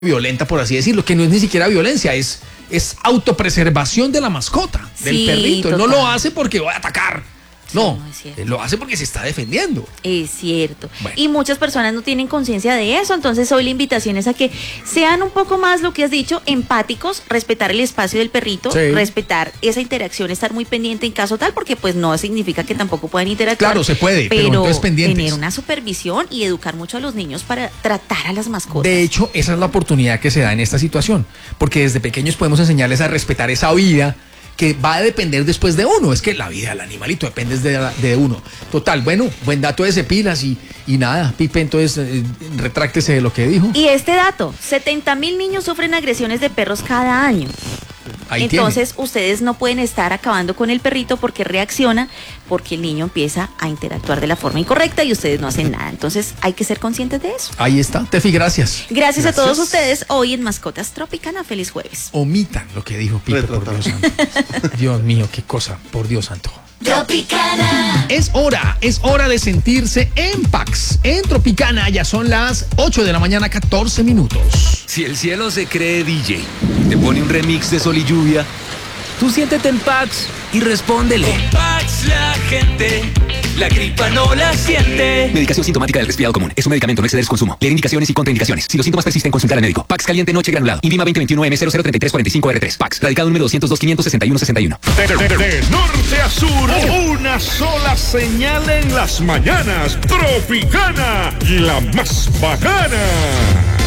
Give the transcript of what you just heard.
violenta, por así decirlo, que no es ni siquiera violencia, es autopreservación de la mascota, del perrito. Él no lo hace porque va a atacar. No, él lo hace porque se está defendiendo. Es cierto. Bueno. Y muchas personas no tienen conciencia de eso, entonces hoy la invitación es a que sean un poco más, lo que has dicho, empáticos, respetar el espacio del perrito, respetar esa interacción, estar muy pendiente en caso tal, porque pues no significa que tampoco puedan interactuar. Claro, se puede, pero entonces pendientes. Tener una supervisión y educar mucho a los niños para tratar a las mascotas. De hecho, esa es la oportunidad que se da en esta situación, porque desde pequeños podemos enseñarles a respetar esa vida que va a depender después de uno. Es que la vida del animalito depende de uno. Total, bueno, buen dato ese, pilas y nada, Pipe, entonces retráctese de lo que dijo. Y este dato, 70,000 niños sufren agresiones de perros cada año. Ahí entonces ustedes no pueden estar acabando con el perrito porque reacciona, porque el niño empieza a interactuar de la forma incorrecta y ustedes no hacen nada. Entonces hay que ser conscientes de eso. Ahí está, Tefi, gracias. Gracias a todos ustedes hoy en Mascotas Tropicana. Feliz jueves. Omitan lo que dijo Pipe, por Dios santo. Dios mío, qué cosa, por Dios santo. Tropicana. Es hora de sentirse en Pax. En Tropicana ya son las 8 de la mañana, 14 minutos. Si el cielo se cree DJ, te pone un remix de Sol y Lluvia, tú siéntete en Pax y respóndele. Con Pax la gente, la gripa no la siente. Medicación sintomática del resfriado común. Es un medicamento, no exceder su consumo. Leer indicaciones y contraindicaciones. Si los síntomas persisten, consultar al médico. Pax caliente noche granulado. INVIMA 2021M003345R3. Pax. Radicado número 202-561-61. De norte a sur, una sola señal en las mañanas. Tropicana, la más bacana.